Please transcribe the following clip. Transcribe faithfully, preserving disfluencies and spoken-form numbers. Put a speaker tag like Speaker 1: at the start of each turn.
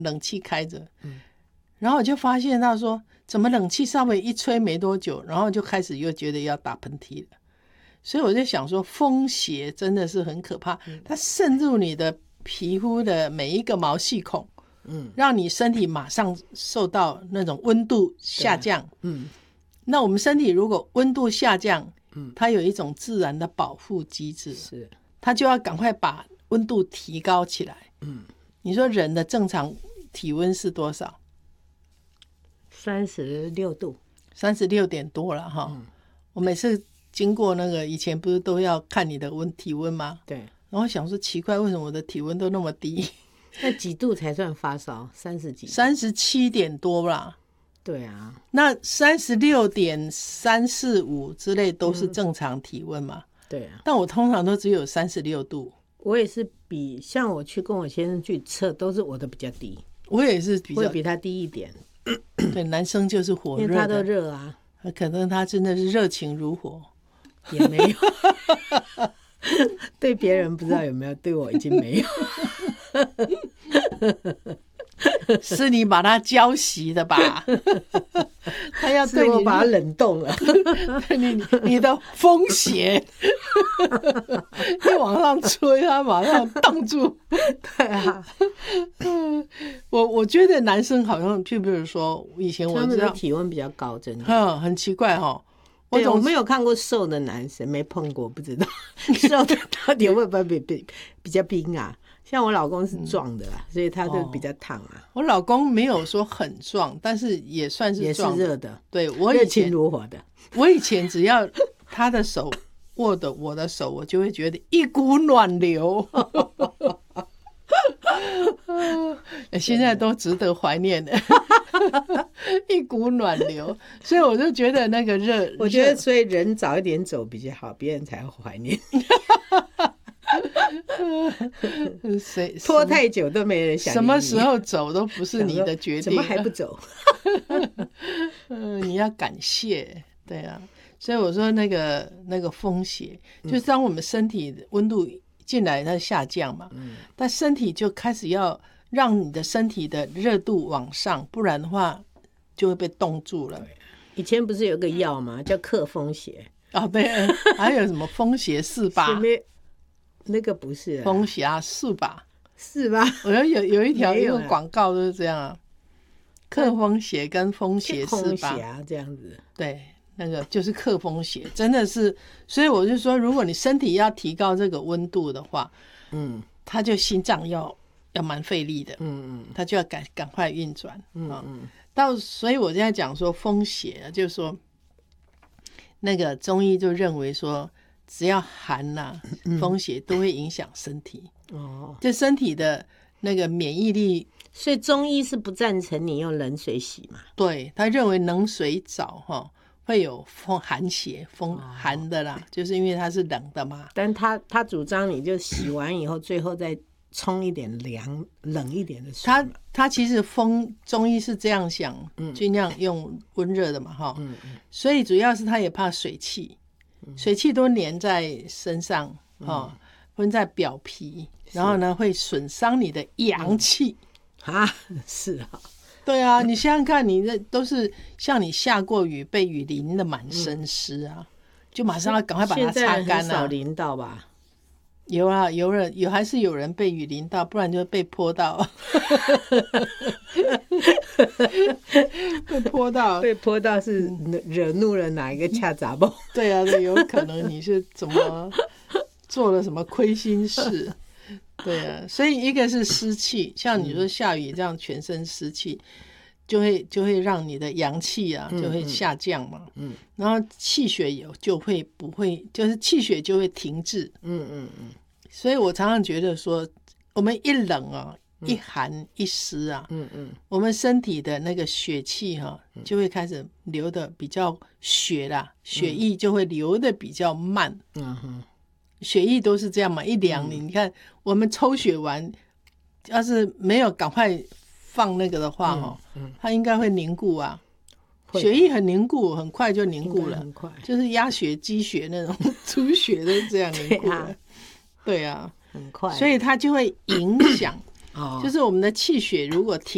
Speaker 1: 冷气开着，嗯，然后我就发现到说，怎么冷气稍微一吹没多久，然后就开始又觉得要打喷嚏了。所以我就想说，风邪真的是很可怕，它渗入你的皮肤的每一个毛细孔，嗯，让你身体马上受到那种温度下降，嗯，那我们身体如果温度下降，嗯，它有一种自然的保护机制，是，它就要赶快把温度提高起来，嗯，你说人的正常体温是多少？
Speaker 2: 三十六度，
Speaker 1: 三十六点多了哈。嗯、我每次经过那个以前不是都要看你的温体温吗？
Speaker 2: 对。
Speaker 1: 然后想说奇怪，为什么我的体温都那么低？
Speaker 2: 那几度才算发烧？三十几？
Speaker 1: 三十七点多啦。
Speaker 2: 对啊。
Speaker 1: 那三十六点三四五之类都是正常体温嘛？
Speaker 2: 嗯、对啊。
Speaker 1: 但我通常都只有三十六度。
Speaker 2: 我也是比像我去跟我先生去测，都是我的比较低。
Speaker 1: 我也是比较，
Speaker 2: 会比他低一点。
Speaker 1: 对，男生就是火热的，
Speaker 2: 因为他都热啊。
Speaker 1: 可能他真的是热情如火，
Speaker 2: 也没有。对别人不知道有没有，对我已经没有。
Speaker 1: 是你把他浇熄的吧？他要对你，
Speaker 2: 是我把他冷冻了。
Speaker 1: 你你的风邪一往上吹，他马上冻住。
Speaker 2: 对啊，
Speaker 1: 我我觉得男生好像，就比如说以前我知道
Speaker 2: 他们的体温比较高，真的，
Speaker 1: 嗯，很奇怪哈、哦。
Speaker 2: 我总没有看过瘦的男生，没碰过，不知道瘦的到底会不会比比比较冰啊？像我老公是壮的啦，嗯、所以他就比较烫啊、哦。
Speaker 1: 我老公没有说很壮，但是也算是壮的，
Speaker 2: 也是热的。
Speaker 1: 对，我以前
Speaker 2: 热情如火的。我
Speaker 1: 以前只要他的手握的我的手，我就会觉得一股暖流。现在都值得怀念的。一股暖流，所以我就觉得那个热，
Speaker 2: 我觉得所以人早一点走比较好，别人才会怀念。拖太久都没人想你，
Speaker 1: 什么时候走都不是你的决定，
Speaker 2: 怎么还不走？
Speaker 1: 嗯，你要感谢，对啊。所以我说那个那个风邪，就是当我们身体温度进来它下降嘛，嗯，但身体就开始要让你的身体的热度往上，不然的话就会被冻住了。
Speaker 2: 以前不是有个药吗？叫克风邪。
Speaker 1: 哦，对，还有什么风邪四八？
Speaker 2: 那个不是
Speaker 1: 风邪四八，
Speaker 2: 是吧？
Speaker 1: 我觉得有有一条一个广告都是这样啊，克风邪跟风邪四八
Speaker 2: 啊，这样子。
Speaker 1: 对，那个就是克风邪，真的是。所以我就说，如果你身体要提高这个温度的话，嗯，它就心脏要要蛮费力的，嗯嗯，它就要赶赶快运转，嗯嗯。到所以我现在讲说风邪，就是说那个中医就认为说，只要寒呐、啊，风邪都会影响身体，哦，就身体的那个免疫力。
Speaker 2: 所以中医是不赞成你用冷水洗嘛？
Speaker 1: 对，他认为冷水澡哈会有风寒邪，风寒的啦，哦，就是因为它是冷的嘛。
Speaker 2: 但他他主张你就洗完以后，最后再冲一点凉冷一点的水。
Speaker 1: 他他其实风中医是这样想，嗯，尽量用温热的嘛哈，嗯嗯，所以主要是他也怕水气，嗯，水气都粘在身上哈，温，嗯，在表皮，然后呢会损伤你的阳气。嗯
Speaker 2: 啊，是啊，
Speaker 1: 对啊，你想想看，你这都是像你下过雨被雨淋的满身湿啊，嗯，就马上要赶快把它擦干啊。
Speaker 2: 现在很少淋到吧？
Speaker 1: 有啊，有人有还是有人被雨淋到，不然就被泼到。被泼到，
Speaker 2: 被泼到是惹怒了哪一个恰杂包？
Speaker 1: 对啊，对，有可能你是怎么做了什么亏心事。对啊，所以一个是湿气，像你说下雨这样全身湿气，就会就会让你的阳气啊就会下降嘛，嗯，然后气血有就会不会，就是气血就会停滞，嗯嗯嗯。所以我常常觉得说，我们一冷啊，一寒一湿啊，嗯嗯，我们身体的那个血气哈，啊，就会开始流的比较血啦，血液就会流的比较慢，嗯哼。血液都是这样嘛，一凉你，嗯，你看我们抽血完，要是没有赶快放那个的话，嗯嗯，它应该会凝固啊。血液很凝固，很快就凝固了，很快，就是鸭血、鸡血那种出血都是这样凝固的。对啊，对啊，
Speaker 2: 很快，
Speaker 1: 所以它就会影响，就是我们的气血如果停。